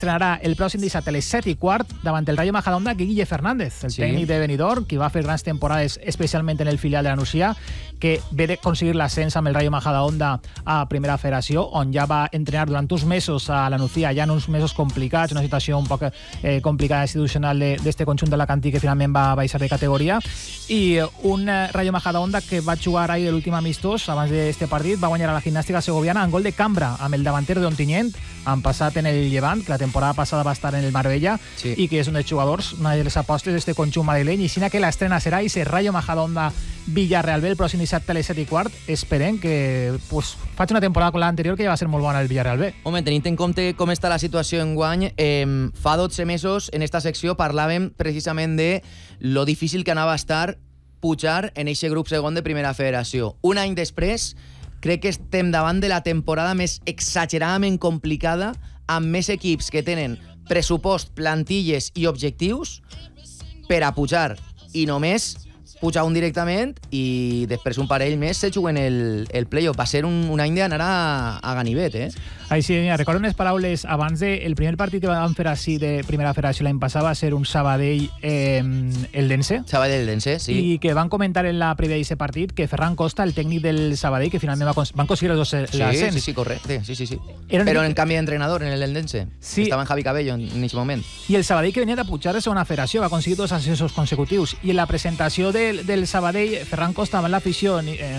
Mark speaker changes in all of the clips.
Speaker 1: s'estrenarà el pròxim dissabte a les 7:15 davant el Rayo Majadahonda, que Guille Fernández, el tècnic de Benidorm, qui va fer grans temporades especialment en el filial de la Nucía, que ve d'aconseguir l'ascens amb el Rayo Majadahonda a Primera Federació, on ja va entrenar durant uns mesos a la Nucía, ja en uns mesos complicats, una situació un poc complicada institucional d'este conjunt d'Alacantí, que finalment va baixar de categoria, i un Rayo Majadahonda que va jugar ahir l'últim amistós abans d'este partit, va guanyar a la Gimnàstica Segoviana en gol de cambra amb el davanter d'Ontinyent, han passat en el Llevant, que la temporada passada va estar en el Marbella, i que és un dels jugadors, una de les apostes d'este conjunt madrileny, i si que l'estrena serà ese Rayo Majadahonda Villarreal B el pròxim dissabte a les 7:15. Esperem que faci una temporada com l'anterior, que ja va ser molt bona el Villarreal B.
Speaker 2: Home, tenint en compte com està la situació enguany, fa 12 mesos en esta secció parlàvem precisament de lo difícil que anava a estar pujar en eixe grup segon de Primera Federació. Un any després, crec que estem davant de la temporada més exageradament complicada, amb més equips que tenen pressupost, plantilles i objectius per a pujar, i només pujar un directament i després un parell més se juguen el playoff. Va ser un any d'anar a ganivet,
Speaker 1: Així, recordo unes paraules abans del primer partit que vam fer així de Primera Federació l'any passat, va ser un Sabadell-Eldense.
Speaker 2: Sabadell-Eldense, sí.
Speaker 1: I que van comentar en la prèvia d'aquest partit que Ferran Costa, el tècnic del Sabadell, que finalment van aconseguir els dos l'ascens.
Speaker 2: Sí, correcte. Sí. Però en canvi d'entrenador en l'Eldense. Sí. Estava en Javi Cabello en aquest moment.
Speaker 1: I el Sabadell, que venia de pujar de segona federació, va aconseguir 2 ascensos consecutius. I en la presentació del Sabadell, Ferran Costa, amb l'afició,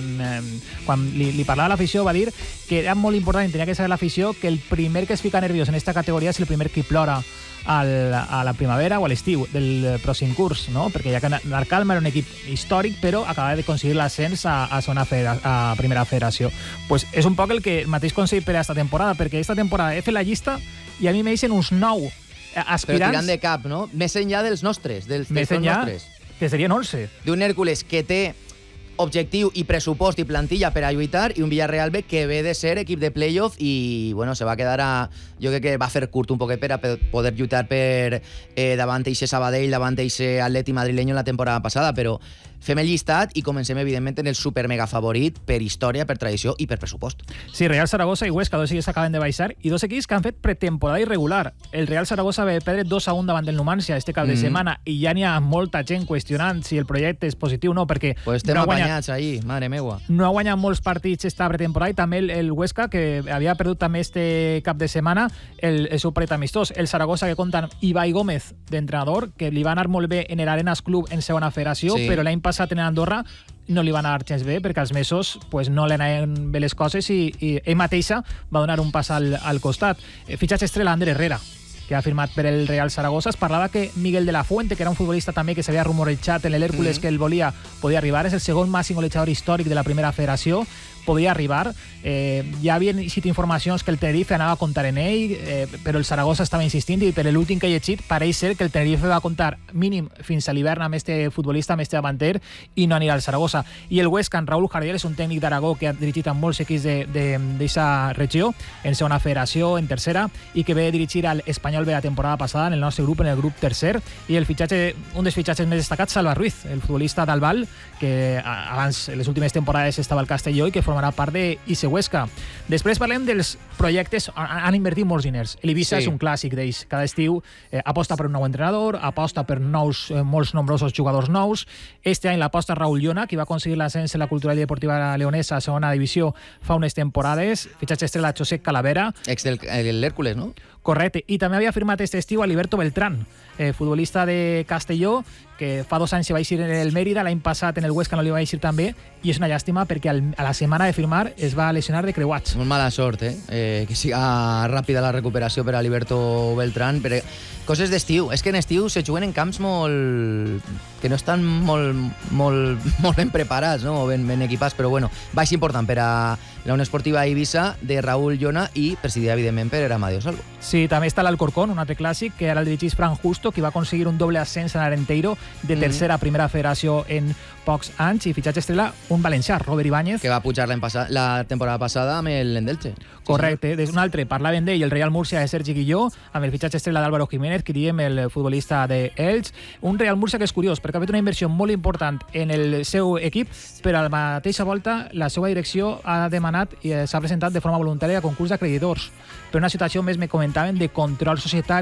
Speaker 1: quan li parlava a l'afició, va dir que era molt important, i tenia que saber l'afició, que el primer que es fica nerviós en esta categoria és el primer que plora a la primavera o a l'estiu del pròxim curs, no? Perquè ja que Narcalma era un equip històric, però acabava de aconseguir l'ascens a Primera Federació. Pues és un poc el mateix consell per a esta temporada, perquè esta temporada he fet la llista i a mi me deixen uns 9 aspirants.
Speaker 2: Però tirant de cap, no? Més enllà dels nostres,
Speaker 1: més enllà, que serien 11.
Speaker 2: D'un Hèrcules que té objectiu i pressupost i plantilla per a lluitar, i un Villarreal B que ve de ser equip de playoff i bueno, se va quedar jo crec que va fer curt un poquet per a poder lluitar per davant eixe Sabadell, davant eixe Atleti madrileño la temporada passada, però fem el llistat i comencem evidentment en el super mega favorit per història, per tradició i per pressupost.
Speaker 1: Sí, Real Zaragoza i Huesca, 2 equips acaben de baixar i 2 equips que han fet pretemporada irregular. El Real Zaragoza va perdre 2-1 davant del Numancia este cap de setmana, i ja n'hi ha molta gent qüestionant si el projecte és positiu o no, perquè
Speaker 2: pues estem apanyats ahí, mare meua.
Speaker 1: No ha guanyat molts partits esta pretemporada, i també el Huesca, que havia perdut també este cap de setmana el seu partit amistós. El Zaragoza, que compta amb Ibai Gómez d'entrenador, que li va anar molt bé en l'Arenas Club en segona federació, però l'any passat en Andorra no li van anar gens bé, perquè als mesos no li anaven bé les coses, i ell mateixa va donar un pas al costat. Fitxatge estrella Ander Herrera, que ha firmat per el Real Zaragoza. Es parlava que Miguel de la Fuente, que era un futbolista també que s'havia rumorejat en l'Hèrcules que el volia, podia arribar. És el segon màxim golejador històric de la Primera Federació. Podia arribar. Ja havien llegit informacions que el Tenerife anava a comptar en ell, però el Zaragoza estava insistint, i per l'últim que he llegit pareix ser que el Tenerife va comptar mínim fins a l'hivern amb este futbolista, amb este davanter, i no anirà al Zaragoza. I el Huesca, en Raúl Jardiel, és un tècnic d'Aragó que ha dirigit amb molts equips d'aquesta regió, en segona federació, en tercera, i que ve dirigir al Espanyol B la temporada passada en el nostre grup, en el grup tercer. I un dels fitxatges més destacats, Salva Ruiz, el futbolista d'Albal, que abans, en les últimes temporades, estava al Castelló i que formarà part d'Ice Huesca. Després parlem dels projectes. Han invertit molts diners. L'Ibiza és un clàssic d'ells. Cada estiu aposta per un nou entrenador, aposta per molts nombrosos jugadors nous. Este any l'aposta Raúl Llona, que va aconseguir l'ascens en la Cultural i Deportiva Leonesa a segona divisió fa unes temporades. Fitxatge estrella José Calavera.
Speaker 2: Ex del l'Hèrcules, no?
Speaker 1: Correcte. I també havia firmat este estiu a Alberto Beltrán, futbolista de Castelló, que fa 2 anys se va eixir en el Mérida, l'any passat en el Huesca no li va eixir també, i és una llàstima perquè a la setmana de firmar es va lesionar de creuats.
Speaker 2: Molt mala sort, que siga ràpida la recuperació per a Alberto Beltrán, però coses d'estiu. És que en estiu se juguen en camps que no estan molt ben preparats, no? ben equipats, però bueno, baix important per a la Unió Esportiva Eivissa de Raúl Llona i presidida, evidentment, per Amadeo Salvo.
Speaker 1: Sí, també està l'Alcorcón, un altre clàssic, que ara el dirigís Fran Justo, que va aconseguir un doble ascens en Arenteiro de tercera a Primera Federació en pocs anys, i fitxatge estrella un valencià, Robert Ibáñez,
Speaker 2: que va pujar la temporada passada amb l'Endelche.
Speaker 1: Correcte. Un altre, parlaven d'ell, el Real Múrcia de Sergi Guilló, amb el fitxatge estrella d'Álvaro Jiménez, que diem el futbolista de Elx. Un Real Múrcia que és curiós, perquè ha fet una inversió molt important en el seu equip, però a la mateixa volta la seva direcció ha demanat i s'ha presentat de forma voluntària a concurs d'acreditors. Per una situació, més me comentaven, de control societari